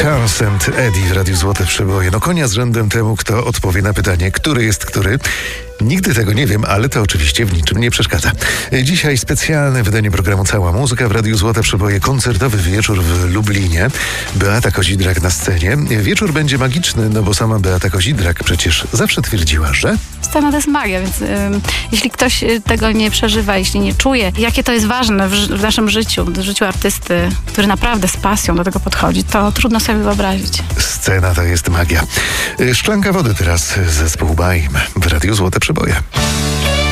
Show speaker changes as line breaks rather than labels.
Chance and Eddie w Radiu Złote Przeboje. No konia z rzędem temu, kto odpowie na pytanie, który jest który. Nigdy tego nie wiem, ale to oczywiście w niczym nie przeszkadza. Dzisiaj specjalne wydanie programu Cała Muzyka w Radiu Złote Przeboje. Koncertowy wieczór w Lublinie. Beata Kozidrak na scenie. Wieczór będzie magiczny, no bo sama Beata Kozidrak przecież zawsze twierdziła, że...
Scena to jest magia, więc jeśli ktoś tego nie przeżywa, jeśli nie czuje, jakie to jest ważne w naszym życiu, w życiu artysty, który naprawdę z pasją do tego podchodzi, to trudno sobie wyobrazić.
Scena to jest magia. Szklanka wody teraz, zespół Baim w Radiu Złote Przeboje.